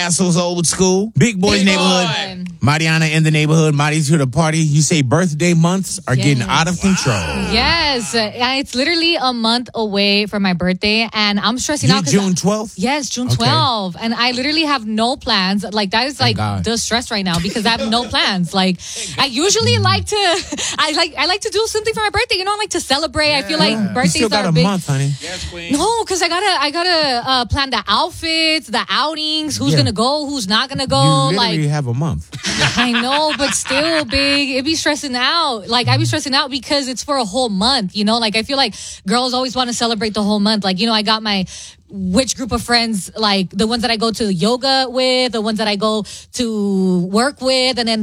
Assholes old school. Big Boy's Big neighborhood. Boy. Mariana in the neighborhood. Mari's here to party. You say birthday months are getting out of control. Yes. It's literally a month away from my birthday, and I'm stressing out. June 12th? Yes, June 12th. And I literally have no plans. Like, that is like the stress right now because I have no plans. Like, I usually like to, I like to do something for my birthday. You know, I like to celebrate. I feel like birthdays you still got are a big. month, honey. Yes, queen. No, because I gotta plan the outfits, the outings, who's gonna go, who's not gonna go. You literally have a month. I know, but still, big. It be stressing out. Like, I be stressing out because it's for a whole month, you know? Like, I feel like girls always want to celebrate the whole month. Like, you know, I got my which group of friends, like the ones that I go to yoga with, the ones that I go to work with, and then